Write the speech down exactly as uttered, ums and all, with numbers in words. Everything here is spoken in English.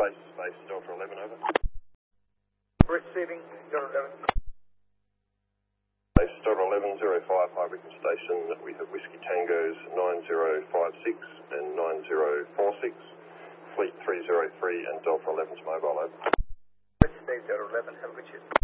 Base space Delta eleven, over. Receiving Delta eleven. Base Delta eleven, zero five, High Wycombe Station. We have Whiskey Tangos nine zero five six and nine zero four six. Fleet three zero three and Delta eleven's mobile, over. Receiving Delta eleven, have a good shift.